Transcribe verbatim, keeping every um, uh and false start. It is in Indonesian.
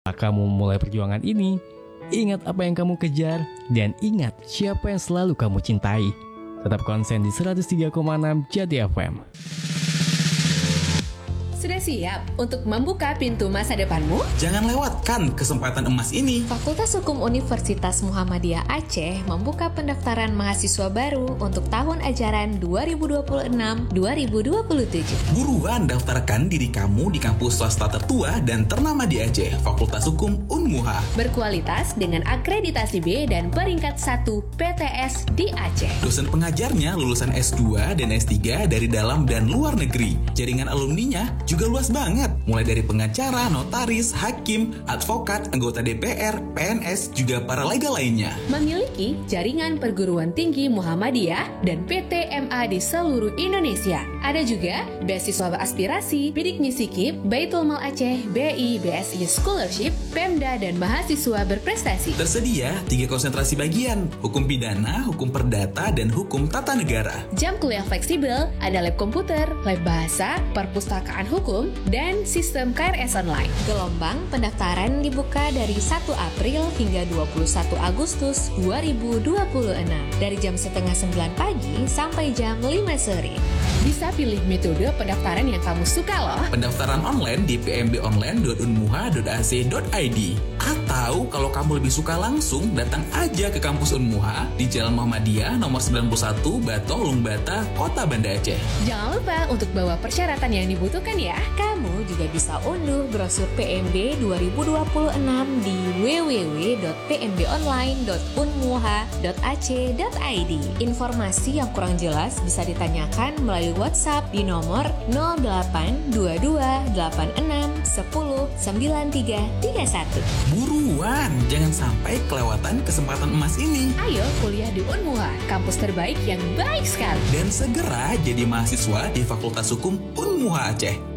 Kamu mulai perjuangan ini, ingat apa yang kamu kejar, dan ingat siapa yang selalu kamu cintai. Tetap konsen di seratus tiga koma enam Jati F M. Sudah siap untuk membuka pintu masa depanmu? Jangan lewatkan kesempatan emas ini. Fakultas Hukum Universitas Muhammadiyah Aceh membuka pendaftaran mahasiswa baru untuk tahun ajaran dua ribu dua puluh enam dua ribu dua puluh tujuh. Buruan daftarkan diri kamu di kampus swasta tertua dan ternama di Aceh, Fakultas Hukum Unmuha. Berkualitas dengan akreditasi B dan peringkat satu P T S di Aceh. Dosen pengajarnya lulusan S dua dan S tiga dari dalam dan luar negeri. Jaringan alumninya juga luas banget, mulai dari pengacara, notaris, hakim, advokat, anggota D P R, P N S, juga para legal lainnya. Memiliki jaringan perguruan tinggi Muhammadiyah dan P T M A di seluruh Indonesia. Ada juga beasiswa aspirasi, bidik misi K I P, Baitul Mal Aceh, B I, B S I Scholarship, Pemda, dan mahasiswa berprestasi. Tersedia tiga konsentrasi bagian, hukum pidana, hukum perdata, dan hukum tata negara. Jam kuliah fleksibel, ada lab komputer, lab bahasa, perpustakaan hukum, dan sistem K R S online. Gelombang pendaftaran dibuka dari satu April hingga dua puluh satu Agustus dua ribu dua puluh enam dari jam setengah sembilan pagi sampai jam lima sore. Bisa pilih metode pendaftaran yang kamu suka loh. Pendaftaran online di p m b online dot unmuha dot a c dot i d. Atau kalau kamu lebih suka langsung, datang aja ke kampus Unmuha di Jalan Muhammadiyah nomor sembilan puluh satu Bato, Lungbata, Kota Banda Aceh. Jangan lupa untuk bawa persyaratan yang dibutuhkan ya. Kamu juga bisa unduh brosur P M B dua ribu dua puluh enam di w w w dot p m b online dot unmuha dot a c dot i d. Informasi yang kurang jelas bisa ditanyakan melalui WhatsApp di nomor nol delapan dua dua delapan enam sepuluh sembilan tiga tiga satu. Buruan, jangan sampai kelewatan kesempatan emas ini. Ayo kuliah di Unmuha, kampus terbaik yang baik sekali. Dan segera jadi mahasiswa di Fakultas Hukum Unmuha Aceh.